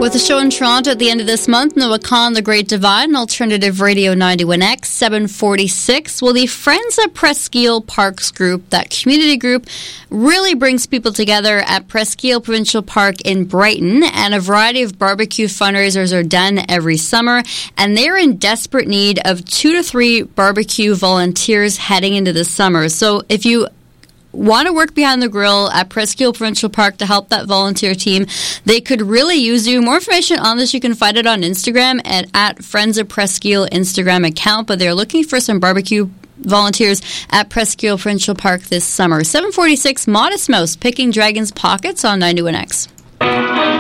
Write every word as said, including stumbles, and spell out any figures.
With a show in Toronto at the end of this month, Noah Khan, The Great Divide, and Alternative Radio ninety-one X, seven forty-six. Well, the Friends of Presqu'île Parks group, that community group, really brings people together at Presqu'île Provincial Park in Brighton, and a variety of barbecue fundraisers are done every summer, and they're in desperate need of two to three barbecue volunteers heading into the summer. So if you want to work behind the grill at Presqu'île Provincial Park to help that volunteer team, they could really use you. More information on this, you can find it on Instagram at, at Friends of Presqu'île Instagram account, but they're looking for some barbecue volunteers at Presqu'île Provincial Park this summer. seven forty-six, Modest Mouse, Picking Dragon's Pockets on ninety-one X.